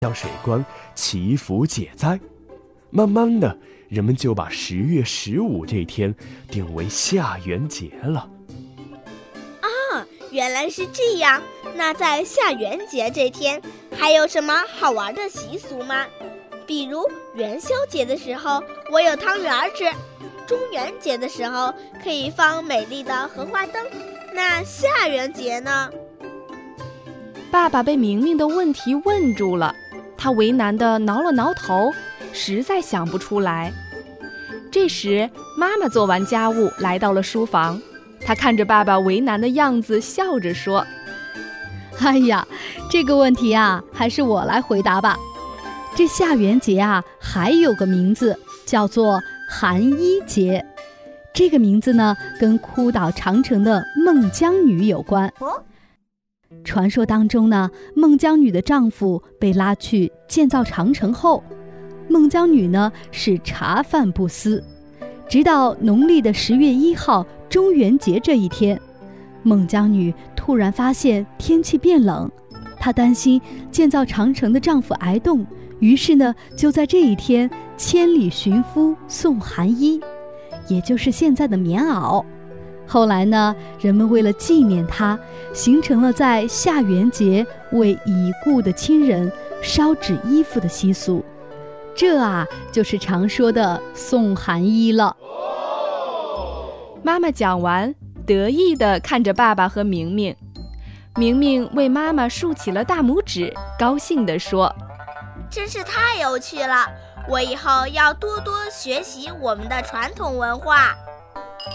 将水官祈福解灾。慢慢的，人们就把10月15这天定为下元节了。 原来是这样。那在下元节这天还有什么好玩的习俗吗？比如元宵节的时候我有汤圆吃，中元节的时候可以放美丽的荷花灯，那下元节呢？ 爸爸被明明的问题问住了，他为难地挠了挠头，实在想不出来。这时妈妈做完家务来到了书房，她看着爸爸为难的样子，笑着说： 哎呀，这个问题啊，还是我来回答吧。这下元节啊，还有个名字叫做寒衣节。这个名字呢，跟哭倒长城的孟姜女有关。传说当中呢，孟姜女的丈夫被拉去建造长城后，孟姜女呢是茶饭不思，直到农历的10月1号中元节这一天，孟姜女突然发现天气变冷，她担心建造长城的丈夫挨冻，于是呢就在这一天千里寻夫送寒衣，也就是现在的棉袄。后来呢，人们为了纪念她，形成了在下元节为已故的亲人烧纸衣服的习俗。这啊，就是常说的送寒衣了。 妈妈讲完，得意地看着爸爸和明明。明明为妈妈竖起了大拇指，高兴地说： 真是太有趣了，我以后要多多学习我们的传统文化。